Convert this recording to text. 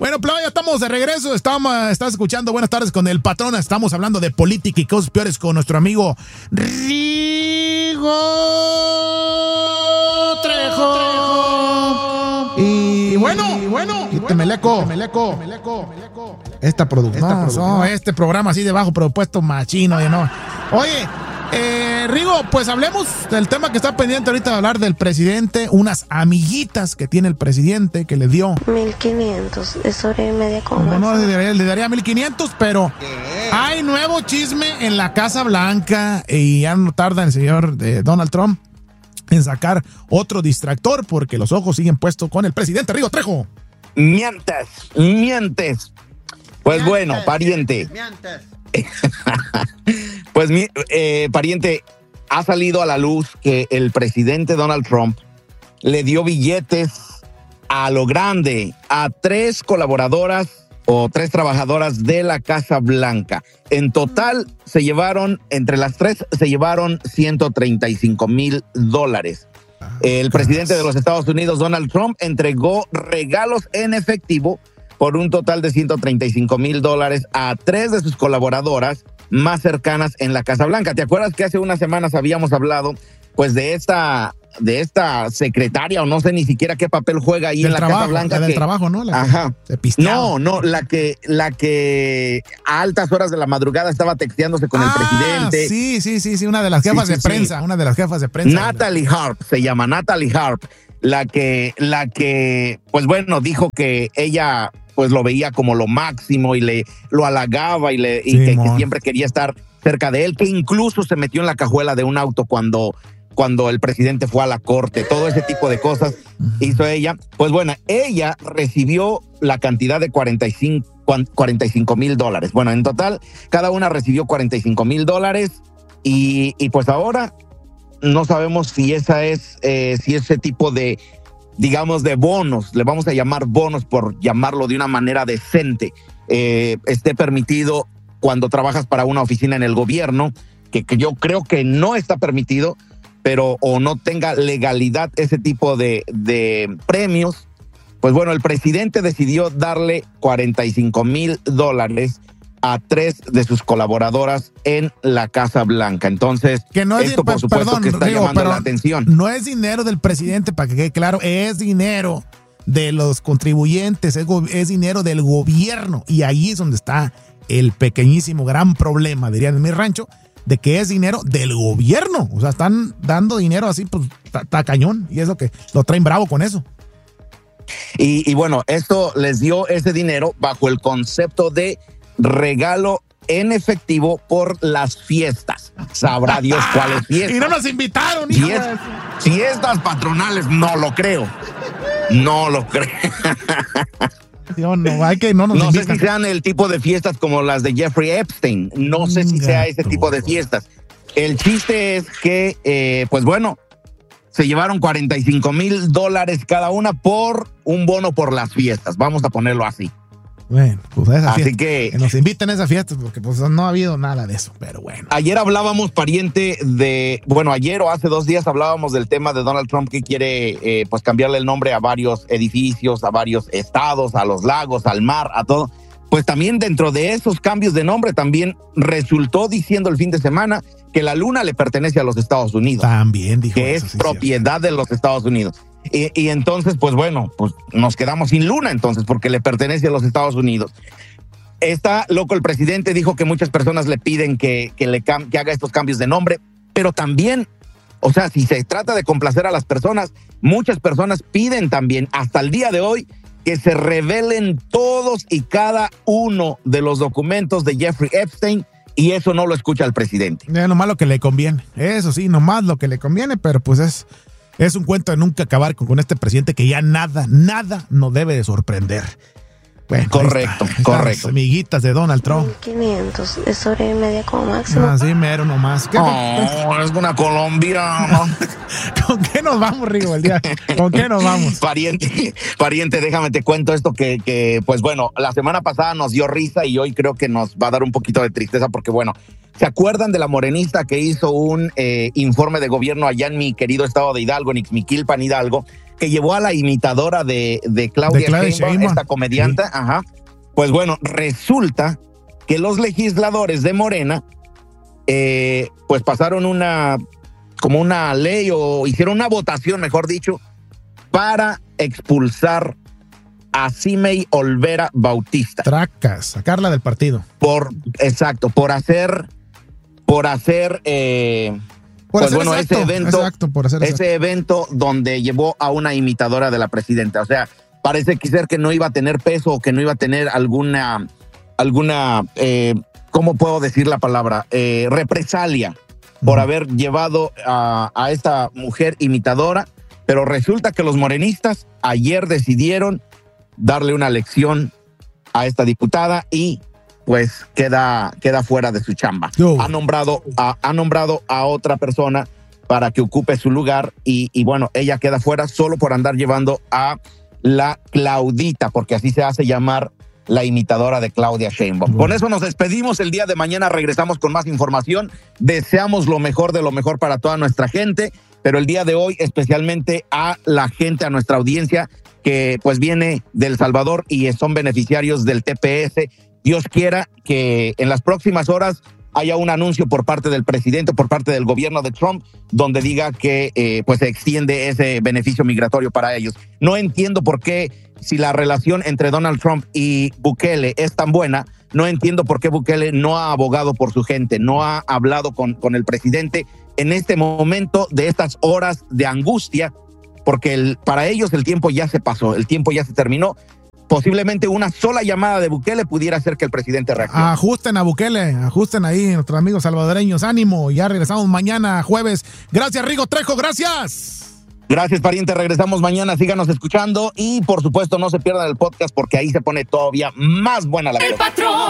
Bueno, Playa, estamos de regreso. Estás escuchando Buenas tardes con el patrón. Estamos hablando de política y cosas peores con nuestro amigo Rigo Trejo. Y bueno, Meleco. Esta producción. Este programa así de bajo presupuesto machino, ¿no? Oye, Rigo, pues hablemos del tema que está pendiente ahorita de hablar del presidente, unas amiguitas que tiene el presidente que le dio 1,500, es sobre media coma. No, le daría 1,500, pero hay nuevo chisme en la Casa Blanca y ya no tarda el señor Donald Trump en sacar otro distractor porque los ojos siguen puestos con el presidente. Rigo Trejo. Mientes. Pues bueno, pariente. Pues pariente, ha salido a la luz que el presidente Donald Trump le dio billetes a lo grande a 3 colaboradoras o 3 trabajadoras de la Casa Blanca. En total entre las 3 se llevaron $135,000. El presidente de los Estados Unidos, Donald Trump, entregó regalos en efectivo por un total de $135,000 a 3 de sus colaboradoras más cercanas en la Casa Blanca. ¿Te acuerdas que hace unas semanas habíamos hablado pues de esta secretaria, o no sé ni siquiera qué papel juega ahí en la Casa Blanca? La del trabajo, ¿no? Ajá. La que a altas horas de la madrugada estaba texteándose con el presidente. Sí, una de las jefas de prensa, una de las jefas de prensa. Natalie Harp, se llama Natalie Harp, la que pues bueno, dijo que ella pues lo veía como lo máximo y lo halagaba y que siempre quería estar cerca de él, que incluso se metió en la cajuela de un auto cuando el presidente fue a la corte. Todo ese tipo de cosas hizo ella. Pues bueno, ella recibió la cantidad de $45,000. Bueno, en total, cada una recibió $45,000 y pues ahora no sabemos si si ese tipo de, digamos, de bonos, le vamos a llamar bonos por llamarlo de una manera decente, esté permitido cuando trabajas para una oficina en el gobierno, que yo creo que no está permitido, pero o no tenga legalidad ese tipo de premios. Pues bueno, el presidente decidió darle $45,000 a 3 de sus colaboradoras en la Casa Blanca. Entonces, que no es esto por supuesto que está llamando la atención. No es dinero del presidente, para que quede claro, es dinero de los contribuyentes, es dinero del gobierno, y ahí es donde está el pequeñísimo gran problema, dirían en mi rancho, de que es dinero del gobierno. O sea, están dando dinero así, pues, está cañón, y es lo que lo traen bravo con eso. Y bueno, esto les dio ese dinero bajo el concepto de regalo en efectivo por las fiestas. Sabrá Dios cuáles fiestas. Y no nos invitaron. Fiestas patronales, no lo creo. No sé si sean el tipo de fiestas como las de Jeffrey Epstein. No sé si sea ese tipo de fiestas. El chiste es que, pues bueno, se llevaron $45,000 cada una por un bono por las fiestas. Vamos a ponerlo así. Bueno, pues a esa así fiesta, que nos inviten a esa fiesta, porque pues no ha habido nada de eso, pero bueno. Ayer hablábamos, pariente, ayer o hace 2 días hablábamos del tema de Donald Trump, que quiere pues cambiarle el nombre a varios edificios, a varios estados, a los lagos, al mar, a todo. Pues también dentro de esos cambios de nombre también resultó diciendo el fin de semana que la luna le pertenece a los Estados Unidos. También dijo que eso, es propiedad de los Estados Unidos. Y entonces, pues bueno, pues nos quedamos sin luna entonces, porque le pertenece a los Estados Unidos. Está loco el presidente, dijo que muchas personas le piden que haga estos cambios de nombre, pero también, o sea, si se trata de complacer a las personas, muchas personas piden también, hasta el día de hoy, que se revelen todos y cada uno de los documentos de Jeffrey Epstein, y eso no lo escucha el presidente. Nomás lo que le conviene, eso sí, nomás lo que le conviene, pero pues es un cuento de nunca acabar con este presidente que ya nada nos debe de sorprender. Bueno, correcto. Las amiguitas de Donald Trump. 1,500, es sobre media como máximo. Así mero nomás. Es una colombiana. ¿Con qué nos vamos, Rigo, el día? ¿Con qué nos vamos? Pariente, déjame te cuento esto que pues bueno, la semana pasada nos dio risa y hoy creo que nos va a dar un poquito de tristeza porque bueno, ¿se acuerdan de la morenista que hizo un informe de gobierno allá en mi querido estado de Hidalgo, en Ixmiquilpan, Hidalgo, que llevó a la imitadora de Claudia Sheinbaum, esta comediante, sí. Pues bueno, resulta que los legisladores de Morena pues pasaron como una ley o hicieron una votación, mejor dicho, para expulsar a Cimei Olvera Bautista. Tracas, sacarla del partido. Por hacer ese evento donde llevó a una imitadora de la presidenta. O sea, parece que ser que no iba a tener peso o que no iba a tener alguna ¿cómo puedo decir la palabra? Represalia por haber llevado a esta mujer imitadora, pero resulta que los morenistas ayer decidieron darle una lección a esta diputada y pues queda fuera de su chamba. Ha nombrado a otra persona para que ocupe su lugar y bueno, ella queda fuera solo por andar llevando a la Claudita, porque así se hace llamar la imitadora de Claudia Sheinbaum. Con eso nos despedimos. El día de mañana regresamos con más información. Deseamos lo mejor de lo mejor para toda nuestra gente, pero el día de hoy especialmente a la gente, a nuestra audiencia que pues viene de El Salvador y son beneficiarios del TPS. Dios quiera que en las próximas horas haya un anuncio por parte del presidente, por parte del gobierno de Trump, donde diga que pues se extiende ese beneficio migratorio para ellos. No entiendo por qué, si la relación entre Donald Trump y Bukele es tan buena, no entiendo por qué Bukele no ha abogado por su gente, no ha hablado con el presidente en este momento de estas horas de angustia, porque para ellos el tiempo ya se pasó, el tiempo ya se terminó. Posiblemente una sola llamada de Bukele pudiera hacer que el presidente reaccione. Ajusten a Bukele, ajusten ahí nuestros amigos salvadoreños. Ánimo, ya regresamos mañana jueves. Gracias, Rigo Trejo, gracias. Gracias, pariente, regresamos mañana, síganos escuchando y por supuesto no se pierdan el podcast porque ahí se pone todavía más buena la cosa. El patrón.